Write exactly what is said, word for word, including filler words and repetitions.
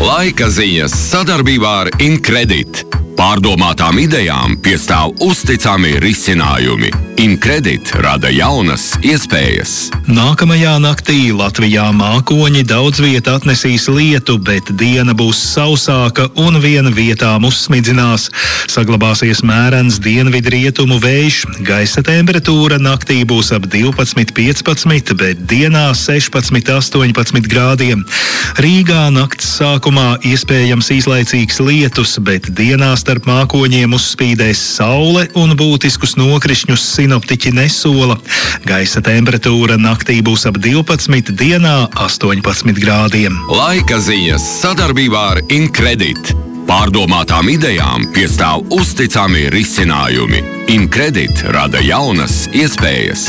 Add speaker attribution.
Speaker 1: Laika ziņas sadarbībā ar Incredit. Pārdomātām idejām piestāv uzticami risinājumi. Incredit rada jaunas iespējas.
Speaker 2: Nākamajā naktī Latvijā mākoņi daudz viet atnesīs lietu, bet diena būs sausāka un viena vietām uzsmidzinās. Saglabāsies mērens dienvidrietumu vējš. Gaisa temperatūra naktī būs ap divpadsmit piecpadsmit, bet dienā sešpadsmit astoņpadsmit grādiem. Rīgā nakts sākumā iespējams īslaicīgs lietus, bet dienā starp mākoņiem uzspīdēs saule un būtiskus nokrišņus sinoptiķi nesola. Gaisa temperatūra naktī būs ap divpadsmit, dienā astoņpadsmit grādiem.
Speaker 1: Laika ziņas sadarbībā ar Incredit. Pārdomātām idejām piestāv uzticami risinājumi. Incredit rada jaunas iespējas.